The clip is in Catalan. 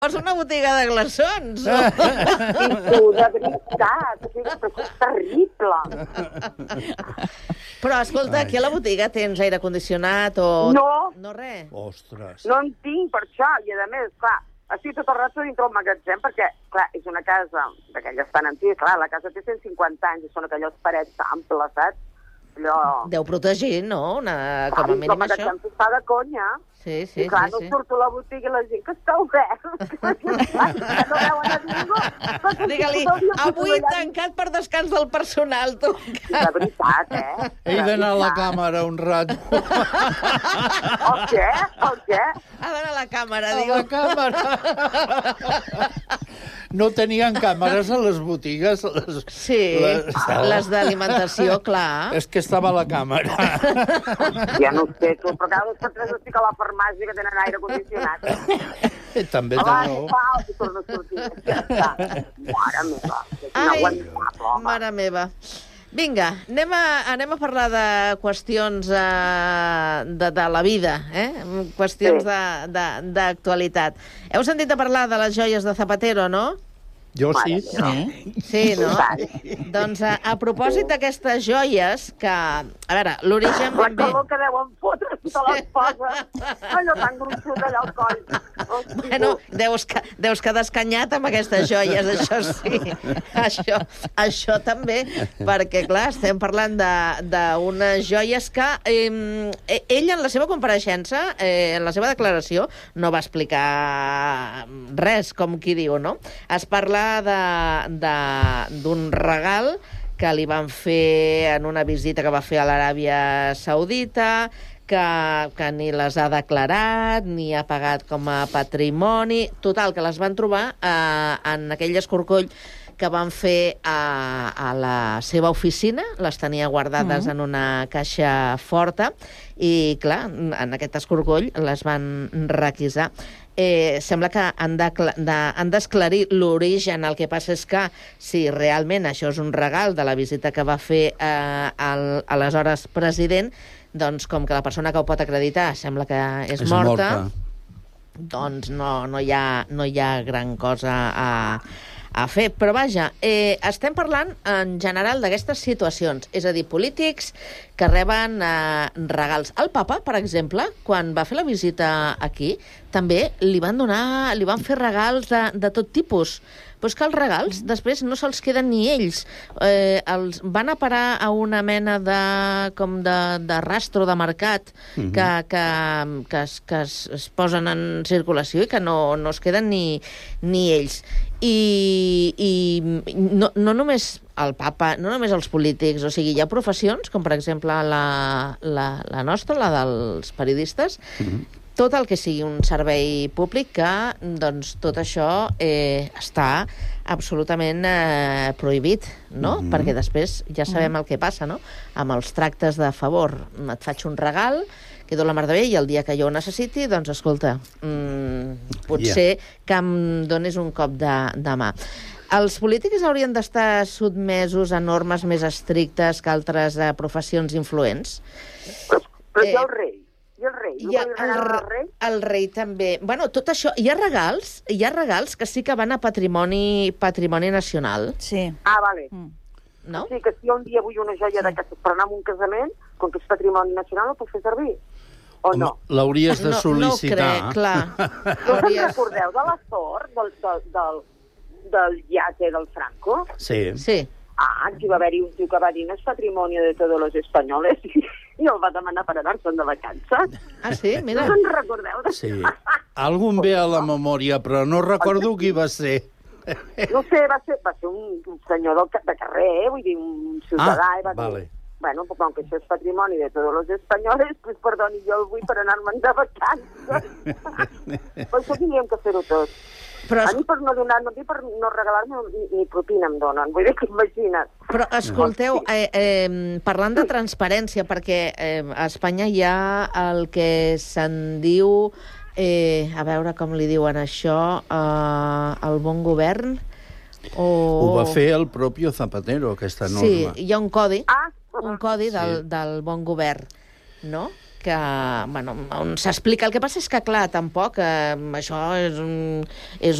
Vols una botiga de glaçons? I tu, de veritat, però és terrible. Però, escolta, aquí a la botiga tens aire condicionat o... No. No, res? Ostres. No en tinc per això, i a més, clar, estic tot el rato dintre el magatzem perquè, clar, és una casa d'aquelles tan antigues, clar, la casa té 150 anys i són aquelles parets amples, saps? Allò... Deu protegir, no? Com a mínim això. Com que fa de conya. Sí. I clar, no surto a la botiga i la gent que està obert. No veuen a ningú. Digue-li, avui tancat per descans del personal, tu. De veritat, He d'anar a la càmera un rato. El què? Ha d'anar a la càmera, diu. A la càmera. No tenien càmeres a les botigues. Sí, les d'alimentació, clar. És que estava a la càmera. Ja no ho sé, tu, però cada 2 per 3 estic a la farmàcia que tenen aire condicionat. També té raó. I torno a sortir. Mare meva, és Ai, inaguantable, home. mare meva. Vinga, anem a parlar de qüestions de la vida, qüestions d'actualitat. Heu sentit a parlar de les joies de Zapatero, no? Jo sí. Sí, no? Doncs a propòsit d'aquestes joies, que, a veure, l'origen... La calor que deuen fotre tota l'esposa. Allò tan gruixut allà al coll. Bueno, deus que descanyat amb aquestes joies, això sí. Això també, perquè, clar, estem parlant d'unes joies que ell, en la seva compareixença, en la seva declaració, no va explicar res, com qui diu, no? Es parla d'un regal que li van fer en una visita que va fer a l'Aràbia Saudita, que ni les ha declarat, ni ha pagat com a patrimoni. Total, que les van trobar en aquell escorcoll que van fer a la seva oficina, les tenia guardades en una caixa forta, i, clar, en aquest escorcoll les van requisar. Sembla que han d'esclarir l'origen. El que passa és que, si realment això és un regal de la visita que va fer aleshores president, doncs com que la persona que ho pot acreditar sembla que és morta, doncs no hi ha gran cosa a fer. Però vaja, estem parlant en general d'aquestes situacions, és a dir, polítics que reben regals. El papa, per exemple, quan va fer la visita aquí, també li van fer regals de tot tipus. Però és que els regals després no se'ls queden ni ells. Els van a parar a una mena de rastro de mercat que es posen en circulació i que no es queden ni ells. I no només el papa, no només els polítics, o sigui, hi ha professions, com per exemple la nostra, la dels periodistes, tot el que sigui un servei públic, que doncs tot això està absolutament prohibit, no? Perquè després ja sabem el que passa, no? Amb els tractes de favor. Et faig un regal, quedo la mar de bé, i el dia que jo ho necessiti, doncs, escolta, potser que em donis un cop de mà. Els polítics haurien d'estar sotmesos a normes més estrictes que altres professions influents? Però i el rei? El rei també. Bueno, tot això... Hi ha regals que sí que van a patrimoni nacional. Sí. Ah, vale. No? O sigui que si jo un dia vull una joia d'aquestes per anar a un casament, com que és patrimoni nacional, ho puc fer servir? O no? L'hauries de sol·licitar. No ho crec, clar. No us en recordeu de la sort del iate del Franco? Sí. Ah, aquí va haver-hi un tio que va dir no és patrimoni de tots los espanyoles i el va demanar per anar-se'n de vacances. Ah, sí? Mira. No us en recordeu? Sí. Algun ve a la memòria, però no recordo qui va ser. No sé, va ser un senyor de carrer, vull dir, un ciutadà. I va dir, bueno, com que això és patrimoni de tots los espanyoles, pues perdoni, jo el vull per anar-me'n de vacances. Per això tindríem que fer-ho tot. Però a mi per no regalar-me ni propina em donen, vull dir que imagina't. Però escolteu, parlant de transparència, perquè a Espanya hi ha el que se'n diu, a veure com li diuen això, el bon govern, Ho va fer el propi Zapatero, aquesta norma. Sí, hi ha un codi del bon govern, no? que, bueno, on s'explica. El que passa és que, clar, tampoc això és